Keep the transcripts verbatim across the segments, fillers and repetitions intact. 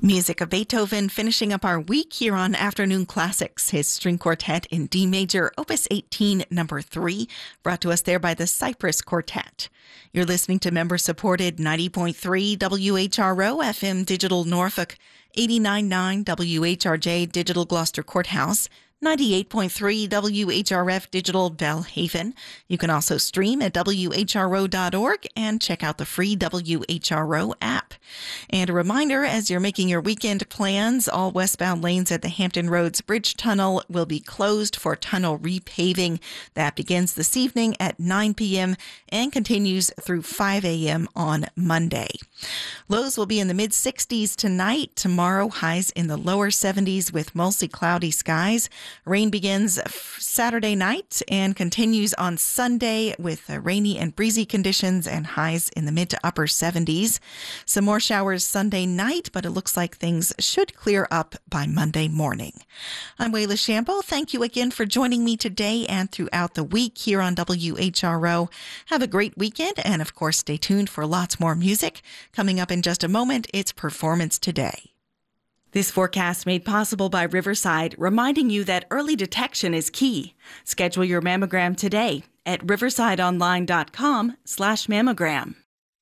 Music of Beethoven finishing up our week here on Afternoon Classics. His string quartet in D major, Opus eighteen, number three, brought to us there by the Cypress Quartet. You're listening to member-supported ninety point three W H R O F M Digital Norfolk, eighty-nine point nine W H R J Digital Gloucester Courthouse, ninety-eight point three W H R F Digital Belhaven. You can also stream at W H R O dot org and check out the free W H R O app. And a reminder, as you're making your weekend plans, all westbound lanes at the Hampton Roads Bridge Tunnel will be closed for tunnel repaving. That begins this evening at nine p.m. and continues through five a.m. on Monday. Lows will be in the mid sixties tonight. Tomorrow, highs in the lower seventies with mostly cloudy skies. Rain begins Saturday night and continues on Sunday with rainy and breezy conditions and highs in the mid to upper seventies. Some more showers Sunday night, but it looks like things should clear up by Monday morning. I'm Wayla Shambo. Thank you again for joining me today and throughout the week here on W H R O. Have a great weekend, and of course, stay tuned for lots more music. Coming up in just a moment, it's Performance Today. This forecast made possible by Riverside, reminding you that early detection is key. Schedule your mammogram today at riversideonline.com slash mammogram.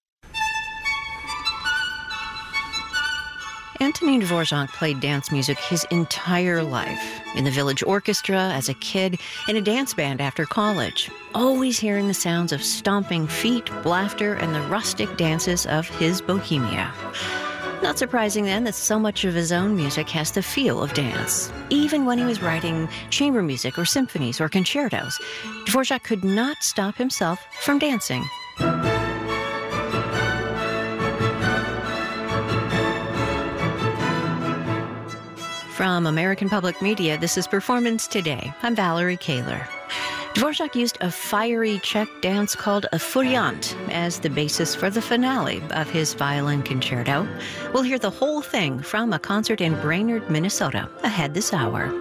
Antonin Dvorak played dance music his entire life, in the village orchestra as a kid, in a dance band after college, always hearing the sounds of stomping feet, laughter, and the rustic dances of his Bohemia. Not surprising, then, that so much of his own music has the feel of dance. Even when he was writing chamber music or symphonies or concertos, Dvorak could not stop himself from dancing. From American Public Media, this is Performance Today. I'm Valerie Kaler. Dvorak used a fiery Czech dance called a furiant as the basis for the finale of his violin concerto. We'll hear the whole thing from a concert in Brainerd, Minnesota, ahead this hour.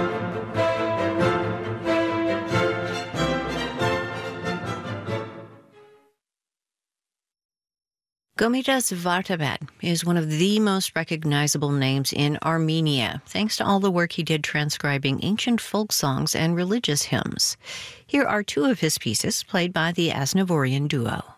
Gomidas Vartabad is one of the most recognizable names in Armenia, thanks to all the work he did transcribing ancient folk songs and religious hymns. Here are two of his pieces played by the Aznavourian duo.